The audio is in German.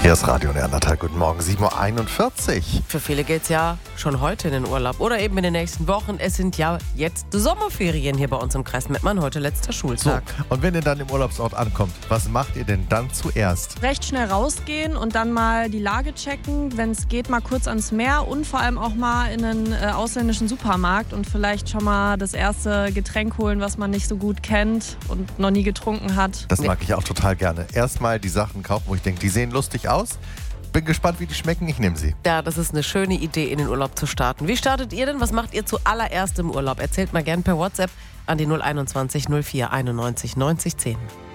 Hier ist Radio Neandertal. Guten Morgen, 7.41 Uhr. Für viele geht's ja schon heute in den Urlaub oder eben in den nächsten Wochen. Es sind ja jetzt Sommerferien hier bei uns im Kreis Mettmann. Heute letzter Schultag. So, und wenn ihr dann im Urlaubsort ankommt, was macht ihr denn dann zuerst? Recht schnell rausgehen und dann mal die Lage checken. Wenn es geht, mal kurz ans Meer und vor allem auch mal in einen ausländischen Supermarkt und vielleicht schon mal das erste Getränk holen, was man nicht so gut kennt und noch nie getrunken hat. Das mag ich auch total gerne. Erstmal die Sachen kaufen, wo ich denke, die sehen lustig aus. Bin gespannt, wie die schmecken. Ich nehme sie. Ja, das ist eine schöne Idee, in den Urlaub zu starten. Wie startet ihr denn? Was macht ihr zuallererst im Urlaub? Erzählt mal gern per WhatsApp an die 021 04 91 90 10.